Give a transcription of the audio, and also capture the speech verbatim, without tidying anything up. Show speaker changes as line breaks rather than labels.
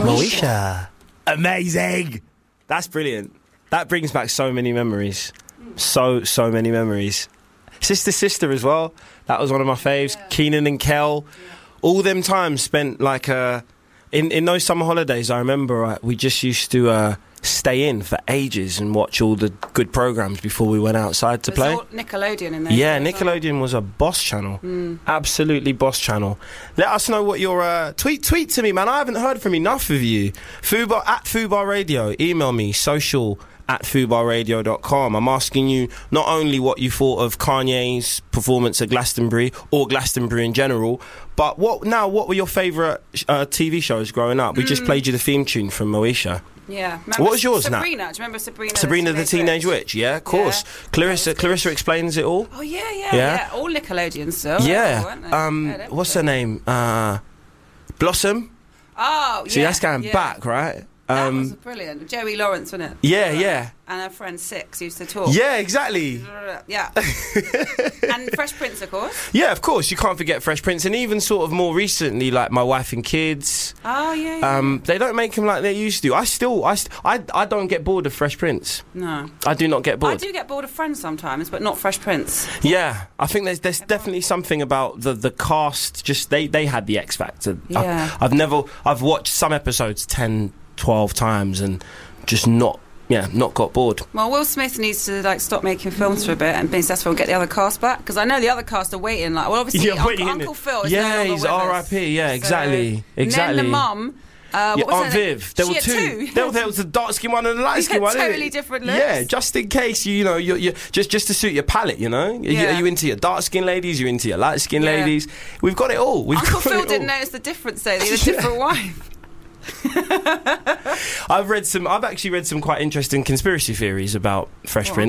Moesha. Amazing. That's brilliant. That brings back so many memories. So, so many memories. Sister Sister as well. That was one of my faves. Yeah. Keenan and Kel. Yeah. All them times spent like uh, in in those summer holidays. I remember uh, we just used to uh, stay in for ages and watch all the good programs before we went outside to
There's
play.
All Nickelodeon in there.
Yeah, Nickelodeon was a boss channel. Mm. Absolutely boss channel. Let us know what your uh, tweet tweet to me, man. I haven't heard from enough of you. Fubar at Fubar Radio. Email me social. at fubar radio dot com. I'm asking you not only what you thought of Kanye's performance at Glastonbury or Glastonbury in general, but what now what were your favourite uh, T V shows growing up? We mm. just played you the theme tune from Moesha.
Yeah.
What was yours,
Sabrina,
Nat?
do you remember Sabrina?
Sabrina
the
the Teenage Witch? Witch? Yeah, of course. Yeah. Clarissa Clarissa explains it all.
Oh yeah, yeah, yeah. yeah. All Nickelodeon still.
Yeah.
Oh,
um,
yeah,
what's her name? Uh, Blossom.
Oh, yeah.
See, that's going
yeah.
back, right?
That
um,
was brilliant. Joey Lawrence, wasn't it?
Yeah, yeah.
And her friend Six used to talk.
Yeah, exactly.
Yeah. And Fresh Prince, of course.
Yeah, of course. You can't forget Fresh Prince. And even sort of more recently, like My Wife and Kids.
Oh, yeah, yeah.
Um, they don't make them like they used to. I still, I, st- I, I don't get bored of Fresh Prince.
No.
I do not get bored.
I do get bored of Friends sometimes, but not Fresh Prince.
Yeah. I think there's there's definitely something about the, the cast. Just, they, they had the X Factor.
Yeah.
I've, I've never, I've watched some episodes ten, twelve times and just not, yeah, not got bored.
Well, Will Smith needs to like stop making films for a bit and be successful and get the other cast back, because I know the other cast are waiting. Like, well, obviously,
yeah,
Uncle, Uncle Phil is
yeah,
no longer
he's
with
R I
us.
P. Yeah, exactly,
So,
exactly.
Then the mum. Uh,
yeah,
what was
Aunt
her
Viv.
name?
There
she
were
had
two.
two.
There, there was a dark skin one and a light skin
had
one.
Totally
isn't it?
different looks.
Yeah, just in case you, you know, you you just just to suit your palate. You know, yeah. you, are you into your dark skin ladies? You into your light skin
yeah.
ladies? We've got it all. We've
Uncle
got
Phil
it
didn't
all.
notice the difference though. They had a different wife.
I've read some. I've actually read some quite interesting conspiracy theories about Fresh
What?
Prince.